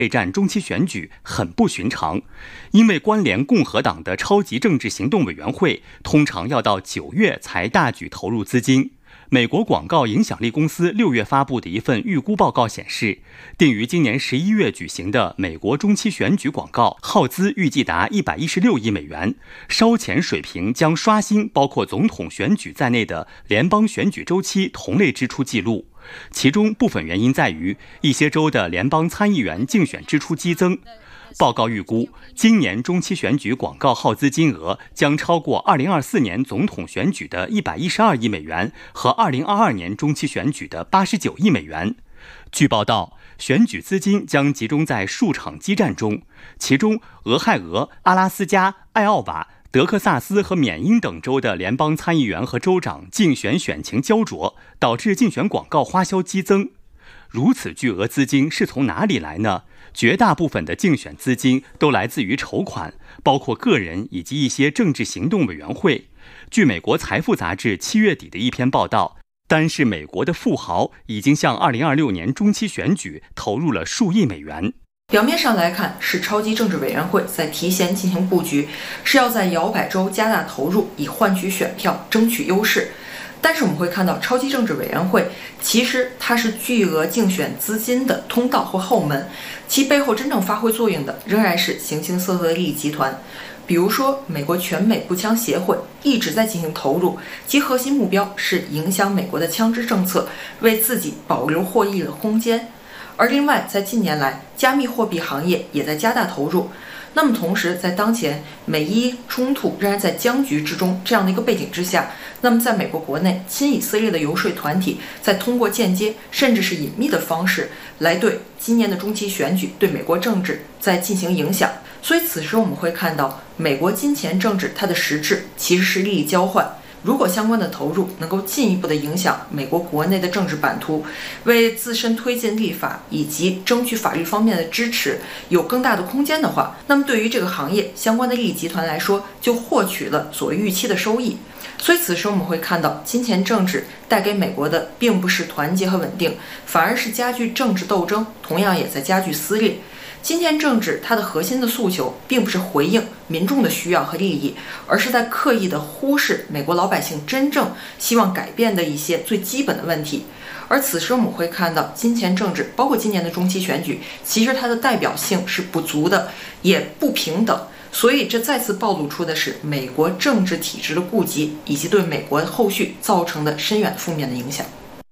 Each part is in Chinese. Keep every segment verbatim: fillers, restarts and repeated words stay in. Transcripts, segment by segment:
备战中期选举很不寻常，因为关联共和党的超级政治行动委员会通常要到九月才大举投入资金。美国广告影响力公司六月发布的一份预估报告显示，定于今年十一月举行的美国中期选举广告耗资预计达一百一十六亿美元，烧钱水平将刷新包括总统选举在内的联邦选举周期同类支出记录。其中部分原因在于一些州的联邦参议员竞选支出激增。报告预估，今年中期选举广告耗资金额将超过二零二四年总统选举的一百一十二亿美元和二零二二年中期选举的八十九亿美元。据报道，选举资金将集中在数场激战中，其中俄亥俄、阿拉斯加、艾奥瓦、德克萨斯和缅因等州的联邦参议员和州长竞选选情焦灼，导致竞选广告花销激增。如此巨额资金是从哪里来呢？绝大部分的竞选资金都来自于筹款，包括个人以及一些政治行动委员会。据美国财富杂志七月底的一篇报道，单是美国的富豪已经向二零二六年中期选举投入了数亿美元。 表面上来看，是超级政治委员会在提前进行布局，是要在摇摆州加大投入，以换取选票，争取优势。但是我们会看到，超级政治委员会其实它是巨额竞选资金的通道或后门，其背后真正发挥作用的仍然是形形色色的利益集团。比如说，美国全美步枪协会一直在进行投入，其核心目标是影响美国的枪支政策，为自己保留获益的空间。而另外，在近年来，加密货币行业也在加大投入。那么同时，在当前美伊冲突仍然在僵局之中这样的一个背景之下，那么在美国国内，亲以色列的游说团体在通过间接甚至是隐秘的方式来对今年的中期选举、对美国政治在进行影响。所以此时我们会看到，美国金钱政治它的实质其实是利益交换。如果相关的投入能够进一步的影响美国国内的政治版图，为自身推进立法以及争取法律方面的支持有更大的空间的话，那么对于这个行业相关的利益集团来说，就获取了所谓预期的收益。所以此时我们会看到，金钱政治带给美国的并不是团结和稳定，反而是加剧政治斗争，同样也在加剧撕裂。金钱政治它的核心的诉求并不是回应民众的需要和利益，而是在刻意的忽视美国老百姓真正希望改变的一些最基本的问题。而此时我们会看到，金钱政治包括今年的中期选举，其实它的代表性是不足的，也不平等。所以这再次暴露出的是美国政治体制的痼疾，以及对美国后续造成的深远负面的影响。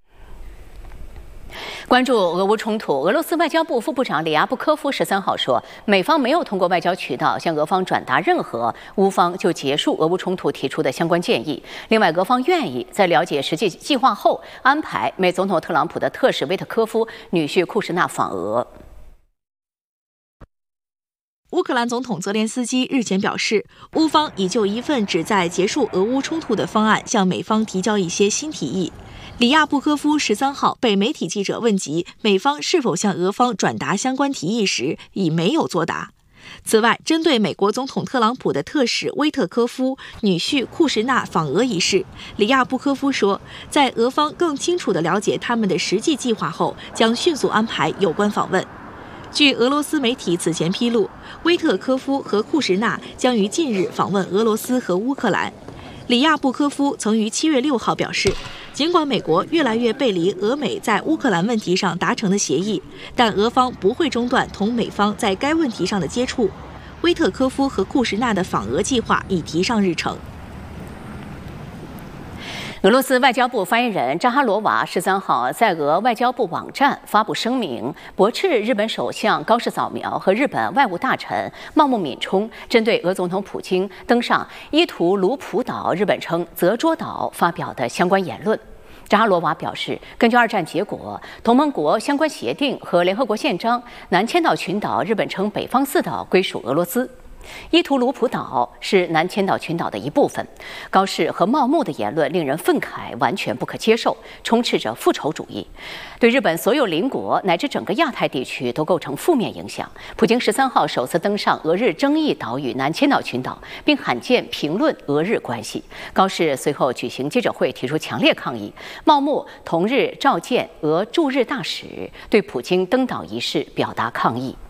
关注俄乌冲突，俄罗斯外交部副部长里亚布科夫十三号说，美方没有通过外交渠道向俄方转达任何乌方就结束俄乌冲突提出的相关建议。另外，俄方愿意在了解实际计划后，安排美总统特朗普的特使威特科夫女婿库什纳访俄。 乌克兰总统泽连斯基日前表示，乌方已就一份旨在结束俄乌冲突的方案向美方提交一些新提议。里亚布科夫十三号被媒体记者问及美方是否向俄方转达相关提议时，已没有作答。此外，针对美国总统特朗普的特使威特科夫女婿库什纳访俄一事，里亚布科夫说，在俄方更清楚地了解他们的实际计划后，将迅速安排有关访问。据俄罗斯媒体此前披露，威特科夫和库什纳将于近日访问俄罗斯和乌克兰。里亚布科夫曾于七月六号表示，尽管美国越来越背离俄美在乌克兰问题上达成的协议，但俄方不会中断同美方在该问题上的接触。威特科夫和库什纳的访俄计划已提上日程。 俄罗斯外交部发言人扎哈罗娃十三号在俄外交部网站发布声明，驳斥日本首相高市早苗和日本外务大臣茂木敏充针对俄总统普京登上伊图卢普岛（日本称泽捉岛）发表的相关言论。扎哈罗娃表示，根据二战结果、同盟国相关协定和联合国宪章，南千岛群岛（日本称北方四岛）归属俄罗斯。伊图卢普岛是南千岛群岛的一部分。高市和茂木的言论令人愤慨，完全不可接受，充斥着复仇主义，对日本所有邻国乃至整个亚太地区都构成负面影响。普京十三号首次登上俄日争议岛屿南千岛群岛，并罕见评论俄日关系。高市随后举行记者会，提出强烈抗议。茂木同日召见俄驻日大使，对普京登岛一事表达抗议。